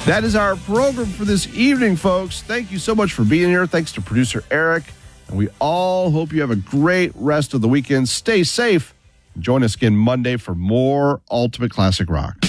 That is our program for this evening, folks. Thank you so much for being here. Thanks to producer Eric. And we all hope you have a great rest of the weekend. Stay safe. Join us again Monday for more Ultimate Classic Rock.